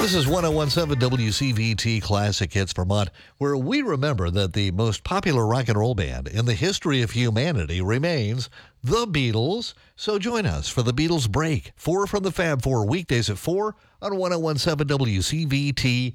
This is 1017 WCVT Classic Hits Vermont, where we remember that the most popular rock and roll band in the history of humanity remains the Beatles. So join us for the Beatles Break, 4 from the Fab Four, weekdays at 4 on 1017 WCVT